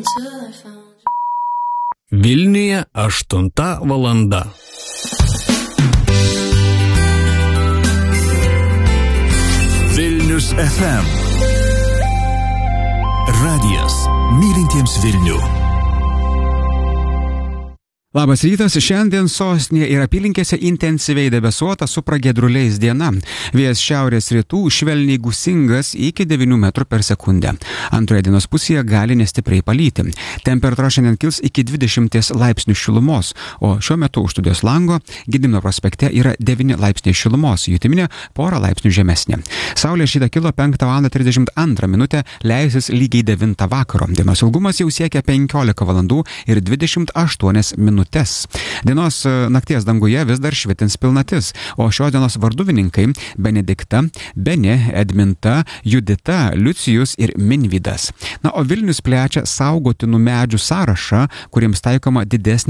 Vilniuje 8 valanda. Vilnius FM. Radijas mylintiems Vilnių. Labas rytas, šiandien sostinėje ir apylinkėse intensyviai debesuota su pragiedruliais diena. Vėjas šiaurės rytų švelniai gūsingas iki 9 metrų per sekundę. Antroje dienos pusėje gali nestipriai palyti. Temperatūra šiandien kils iki 20 laipsnių šilumos, o šiuo metu už studijos lango Gedimino prospekte yra 9 laipsniai šilumos, jutiminė pora laipsnių žemesnė. Saulė šitą kilo 5:32 minutę, leisis lygiai 9 vakaro. Dienos ilgumas jau siekia 15 valandų ir 28 minutės. Dienos nakties danguje vis dar švitins pilnatis, o šios dienos varduvininkai Benedikta, Benė, Edminta, Judita, Liucijus ir Minvydas. O Vilnius plečia saugotinų medžių sąrašą, kuriems taikoma didesnė